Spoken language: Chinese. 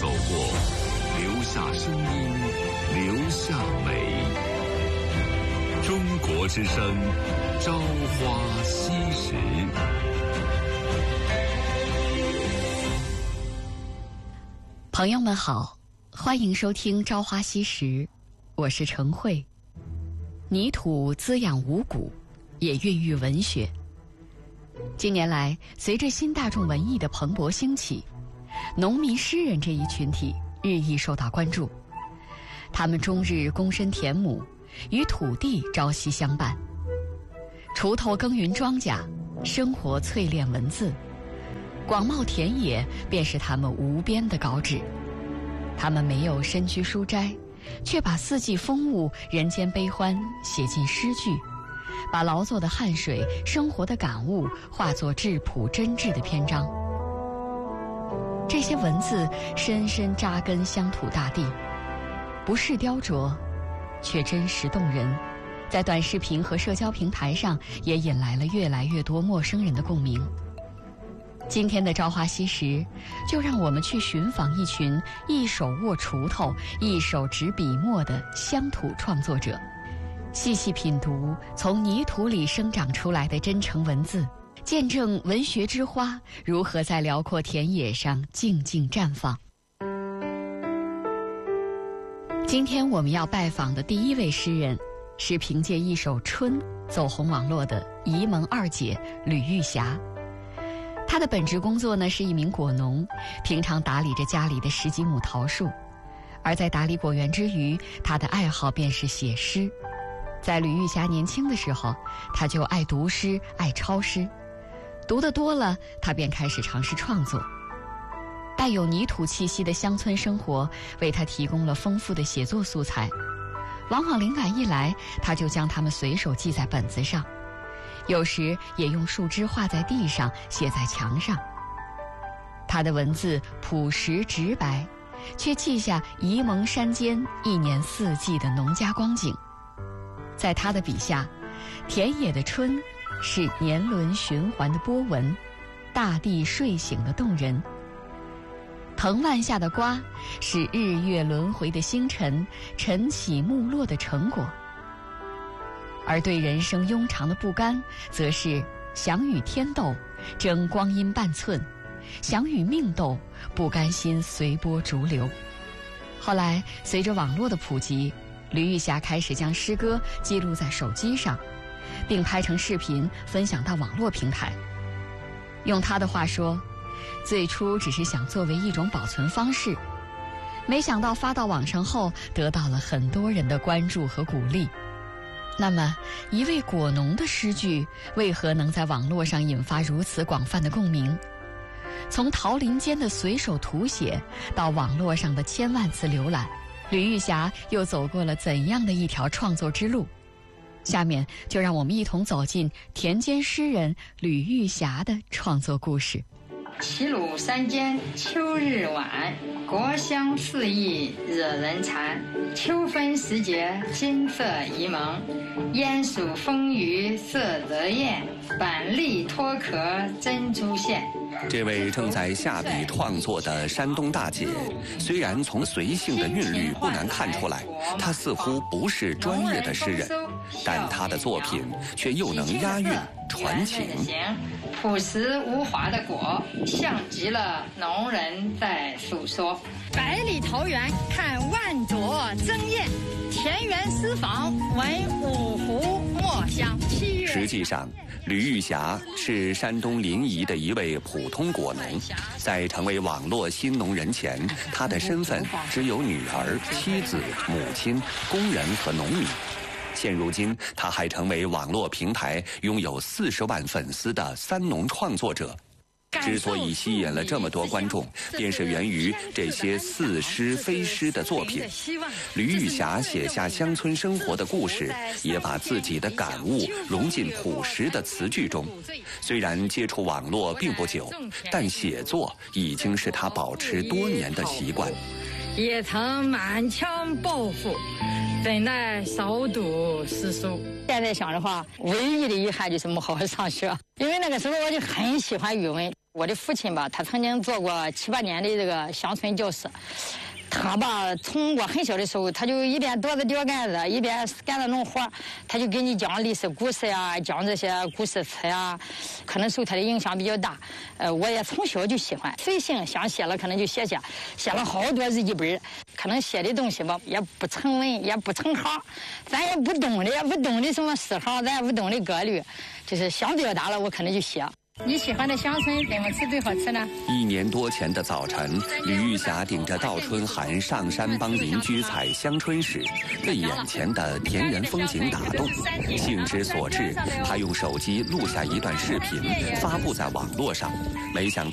走过，留下声音，留下美。中国之声，朝花夕拾。 朋友们好，欢迎收听《朝花夕拾》，我是程慧。泥土滋养五谷，也孕育文学。近年来，随着新大众文艺的蓬勃兴起，农民诗人这一群体日益受到关注。他们终日躬身田亩，与土地朝夕相伴，锄头耕耘庄稼，生活淬炼文字。广袤田野便是他们无边的稿纸。他们没有身居书斋，却把四季风物、人间悲欢写进诗句，把劳作的汗水、生活的感悟化作质朴真挚的篇章。这些文字深深扎根乡土大地，不是雕琢，却真实动人，在短视频和社交平台上也引来了越来越多陌生人的共鸣。今天的朝花夕拾，就让我们去寻访一群一手握锄头、一手执笔墨的乡土创作者，细细品读从泥土里生长出来的真诚文字，见证文学之花如何在辽阔田野上静静绽放。今天我们要拜访的第一位诗人，是凭借一首《春》走红网络的沂蒙二姐吕玉霞。她的本职工作呢是一名果农，平常打理着家里的10几亩桃树，而在打理果园之余，她的爱好便是写诗。在吕玉霞年轻的时候，她就爱读诗，爱抄诗，读得多了，她便开始尝试创作。带有泥土气息的乡村生活为她提供了丰富的写作素材，往往灵感一来，她就将它们随手记在本子上，有时也用树枝画在地上，写在墙上。他的文字朴实直白，却记下沂蒙山间一年四季的农家光景。在他的笔下，田野的春是年轮循环的波纹，大地睡醒的动人。藤蔓下的瓜是日月轮回的星辰，晨起暮落的成果。而对人生庸常的不甘，则是想与天斗，争光阴半寸；想与命斗，不甘心随波逐流。后来，随着网络的普及，吕玉霞开始将诗歌记录在手机上，并拍成视频分享到网络平台。用她的话说，最初只是想作为一种保存方式，没想到发到网上后，得到了很多人的关注和鼓励。那么，一位果农的诗句为何能在网络上引发如此广泛的共鸣？从桃林间的随手涂写到网络上的千万次浏览，吕玉霞又走过了怎样的一条创作之路？下面就让我们一同走进田间诗人吕玉霞的创作故事。 齐鲁山间秋日晚，国香四溢惹人馋。秋分时节金色沂蒙，烟暑风雨色泽艳，板栗脱壳珍珠馅。 这位正在下笔创作的山东大姐，虽然从随性的韵律不难看出来，她似乎不是专业的诗人，但她的作品却又能押韵传情。 朴实无华的果，像极了农人在诉说。百里桃源看万朵争艳，田园诗坊闻五湖墨香。 实际上，吕玉霞是山东临沂的一位普通果农，在成为网络新农人前，她的身份只有女儿、妻子、母亲、工人和农民。现如今，他还成为网络平台拥有40万粉丝的三农创作者。之所以吸引了这么多观众，便是源于这些似诗非诗的作品。吕玉霞写下乡村生活的故事，也把自己的感悟融进朴实的词句中。虽然接触网络并不久，但写作已经是他保持多年的习惯。 也曾满腔抱负，怎奈少读诗书。现在想的话，唯一的遗憾就是没好好上学，因为那个时候我就很喜欢语文。 我的父亲吧，他曾经做过7、8年的这个乡村教师。他吧，从我很小的时候，他就一边躲着吊杆子，一边干那种活，他就给你讲历史故事呀，讲这些故事词呀，可能受他的影响比较大。我也从小就喜欢，随性想写了，可能就写了好多日记本，可能写的东西吧也不成文，也不成行，咱也不懂的什么诗行，咱也不懂的格律，就是想表达了，我可能就写。你喜欢的乡村怎么吃最好吃呢 ？1年多前的早晨，吕玉霞顶着倒春寒上山帮邻居采香椿时，被眼前的田园风景打动，兴之所至，她用手机录下一段视频，发布在网络上。没想到